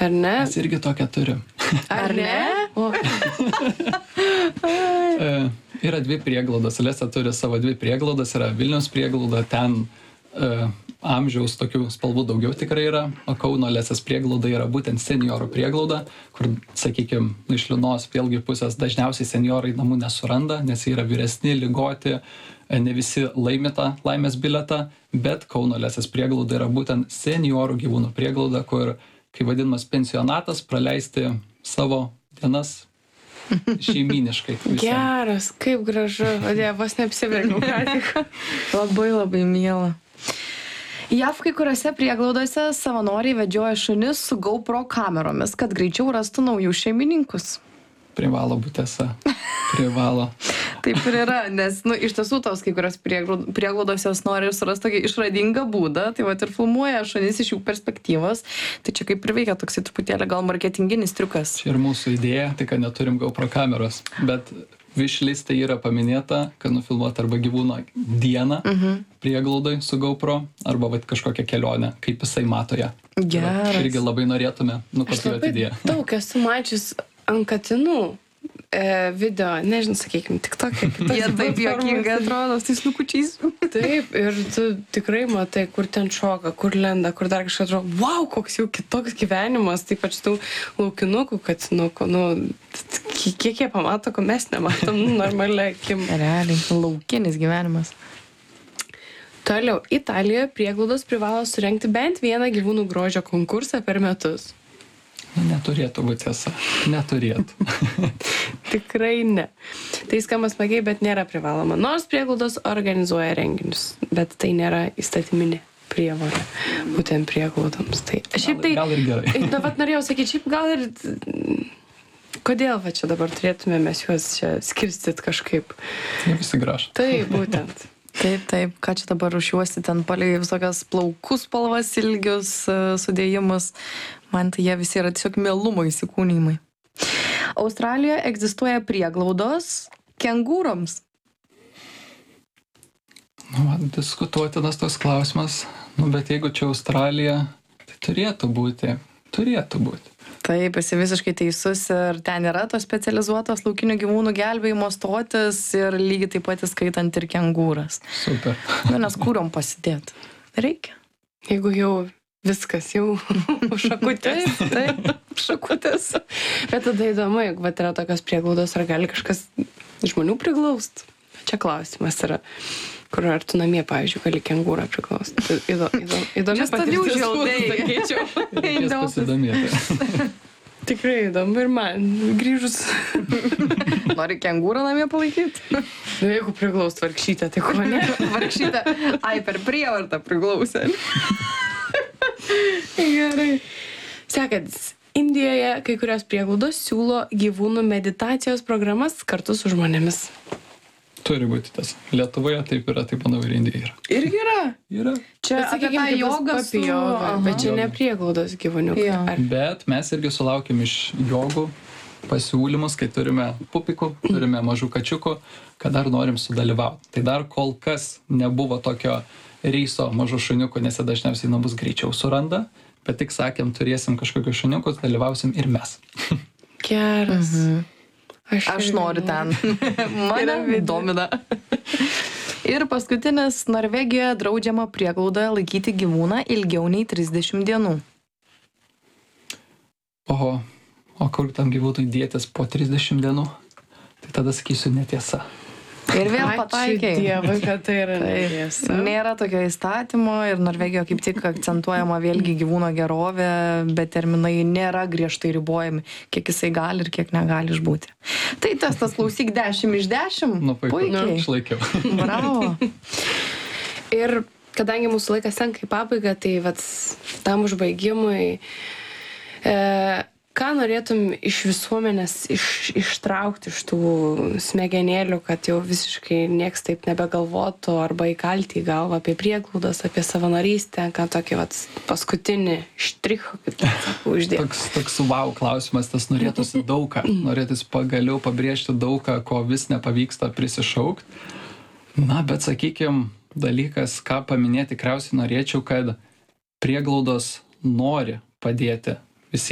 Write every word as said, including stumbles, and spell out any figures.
Ar ne? Mes irgi tokią turim. Ar ne? O. E, yra dvi prieglaudos. Lesa turi savo dvi prieglaudas. Yra Vilniaus prieglauda, ten e, amžiaus tokių spalvų daugiau tikrai yra. O Kauno Lesės prieglauda yra būtent seniorų prieglauda, kur, sakykime, iš Linos vėlgi pusės dažniausiai seniorai namų nesuranda, nes jie yra vyresni, ligoti, ne visi laimi tą laimės biletą, bet Kauno Lesės prieglauda yra būtent seniorų gyvūnų prieglauda, kur, kai vadinamas pensionatas, praleisti savo dienas šeiminiškai. Geras, kaip gražu. O Dieve, vos neapsiverkiau ką tik. Labai labai miela. JAV kai kuriuose prieglaudose savanoriai vedžioja šunis su GoPro kameromis, kad greičiau rastų naujus šeimininkus. Privalo būti tiesa. Privalo. Taip ir yra, nes, nu, iš tiesų tos kai kurios prieglaudos jos nori surasti tokį išradingą būdą, tai vat ir filmuoja šunis iš jų perspektyvos. Tai čia kaip ir veikia toksai truputėlį gal marketinginis triukas. Čia ir mūsų idėja, tai kad neturim GoPro kameros, bet wishliste yra paminėta, kad nufilmuot arba gyvūno dieną Mhm. prieglaudoj su GoPro, arba vat kažkokią kelionę, kaip jisai mato ją. Geras. Irgi labai norėtume Aš nukopijuoti labai idėją. daug esu mačius ant katinų e, video, nežinau, sakykime, tik tokia. Jie taip juokingai atrodo, su tais nukučiais. Taip, ir tu tikrai matai, kur ten šoka, kur lenda, kur dar kažkas atrodo, wow, koks jau kitoks gyvenimas, taip pat tų laukinukų, katinukų, nu, kiek jie pamato, ko mes nematom, nu, normaliai akim. Realiai, laukinis gyvenimas. Toliau, Italijoje prieglaudos privalo surengti bent vieną gyvūnų grožio konkursą per metus. Nu, neturėtų būti tiesa. Neturėtų. Tikrai ne. Tai skamba smagiai, bet nėra privaloma. Nors prieglaudos organizuoja renginius, bet tai nėra įstatyminė prievolė būtent prieglaudoms. Tai šiaip tai... Gal ir gerai. Na, vat norėjau sakyti, šiaip gal ir... Kodėl va čia dabar turėtume mes juos čia skirstyt kažkaip? Jie visi gražu. Tai būtent. Taip, taip, ką čia dabar užjuosti ten palei visokias plaukų spalvas, ilgius, e, sudėjimus. Man tai jie visi yra tiesiog mielumo įsikūnymai. Australijoje egzistuoja prieglaudos kengūroms. Nu, man diskutuotinas tos klausimas. Nu, bet jeigu čia Australija, tai turėtų būti. Turėtų būti. Taip, esi visiškai teisus ir ten yra tos specializuotos laukinių gyvūnų gelbėjimo stotis ir lygiai taip pat įskaitant ir kengūras. Super. Nu, nes kūrom pasidėt. Reikia. Jeigu jau viskas, jau šakutės. Taip, šakutės. Bet tada įdomu, jeigu vat yra tokios prieglaudos, ar gali kažkas žmonių priglaust? Čia klausimas yra. Kur ar tu namie, pavyzdžiui, gali kengūrą priglausti? Įdo, įdo, įdomi patirtis. Sakyčiau. Reikės pasidomėti. Tikrai įdomu ir man grįžus. Nori kengūrą namie palaikyti? Nu, jeigu priglaust vargšytę, tai ko ne? Vargšytę. Ai, per prievartą priglausę. Gerai. Sekantis. Indijoje kai kurios prieglaudos siūlo gyvūnų meditacijos programas kartu su žmonėmis. Turi būti tas. Lietuvoje taip yra, taip manau ir Indija yra. Irgi yra. Yra. Čia Bet apie sakykime, tą kaip jogą bus su... papi joga, Aha. bet čia ne prieglaudos gyvūniukai. Jo. Ar... Bet mes irgi sulaukiam iš jogų pasiūlymus, kai turime pupikų, turime mažų kačiukų, kad dar norim sudalyvauti. Tai dar kol kas nebuvo tokio reiso mažų šuniukų, nes jie dažniausiai namus greičiau suranda, bet tik sakėm, turėsim kažkokius šuniukus, dalyvausim ir mes. Geras. Mhm. Aš, Aš irgi noriu ten. Yra Mane vidė. domina. Ir paskutinis, Norvegijoje draudžiama prieglaudoje laikyti gyvūną ilgiau nei trisdešimt dienų. Oho, o kur tam gyvūnui dėtis po trisdešimt dienų? Tai tada sakysiu netiesa. Ir vėl Ačiū pataikiai. Dievui, kad tai yra Taip. netiesa. Nėra tokio įstatymo ir Norvegijoje kaip tik akcentuojama vėlgi gyvūno gerovė, bet terminai nėra griežtai ribojami, kiek jisai gali ir kiek negali išbūti. Tai testas klausyk dešimt iš dešimt. Nu, puiku. Puikiai. Išlaikiau. Bravo. Ir kadangi mūsų laikas senka į pabaigą, tai vat, tam užbaigimui, e, ką norėtum iš visuomenės iš, ištraukti iš tų smegenėlių, kad jau visiškai nieks taip nebegalvotų arba įkalti į galvą apie prieglaudas, apie savanorystę, ką tokį vat, paskutinį štrichą, kaip tai sakau, uždėti. Toks, toks wow klausimas, tas norėtųsi daugą. Norėtųsi pagaliau pabrėžti daugą, ko vis nepavyksta prisišaukti. Na, bet sakykim, dalykas, ką paminėti tikriausiai norėčiau, kad prieglaudos nori padėti